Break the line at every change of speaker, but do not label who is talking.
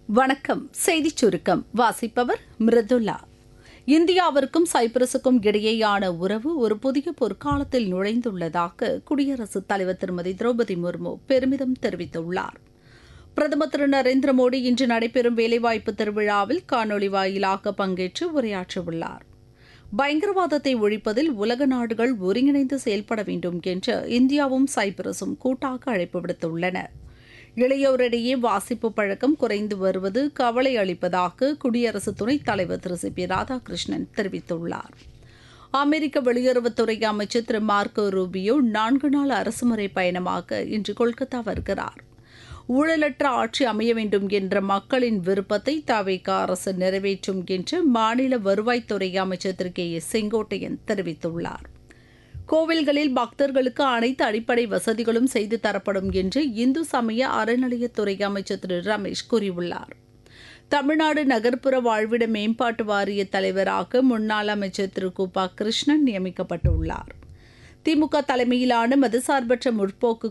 வணக்கம். செய்திச் சுருக்கம் வாசிப்பவர் மிருதுல்லா. இந்தியாவிற்கும் சைப்ரஸுக்கும் இடையேயான உறவு ஒரு புதிய பொற்காலத்தில் நுழைந்துள்ளதாக குடியரசுத் தலைவர் திருமதி திரௌபதி முர்மு பெருமிதம் தெரிவித்துள்ளார். பிரதமர் திரு நரேந்திர மோடி இன்று நடைபெறும் வேலைவாய்ப்பு திருவிழாவில் காணொலி வாயிலாக பங்கேற்று உரையாற்றவுள்ளார். பயங்கரவாதத்தை ஒழிப்பதில் உலக நாடுகள் ஒருங்கிணைந்து செயல்பட வேண்டும் என்று இந்தியாவும் சைப்ரஸும் கூட்டாக அழைப்பு விடுத்துள்ளன. இளையோரிடையே வாசிப்பு பழக்கம் குறைந்து வருவது கவலை அளிப்பதாக குடியரசு துணைத் தலைவர் திரு சி பி ராதாகிருஷ்ணன் தெரிவித்துள்ளார். அமெரிக்க வெளியுறவுத்துறை அமைச்சர் திரு மார்க்கோ ரூபியோ 4 நாள் அரசுமுறை பயணமாக இன்று கொல்கத்தா வருகிறார். ஊழலற்ற ஆட்சி அமைய வேண்டும் என்ற மக்களின் விருப்பத்தை தவிக அரசு நிறைவேற்றும் என்று மாநில வருவாய்த்துறை அமைச்சர் திரு கே எஸ் செங்கோட்டையன் தெரிவித்துள்ளார். கோவில்களில் பக்தர்களுக்கு அனைத்து அடிப்படை வசதிகளும் செய்து தரப்படும் என்று இந்து சமய அறநிலையத்துறை அமைச்சர் திரு ரமேஷ் கூறியுள்ளார். தமிழ்நாடு நகர்ப்புற வாழ்விட மேம்பாட்டு வாரிய தலைவராக முன்னாள் அமைச்சர் திரு கு ப கிருஷ்ணன் நியமிக்கப்பட்டுள்ளார். திமுக தலைமையிலான மதசார்பற்ற முற்போக்கு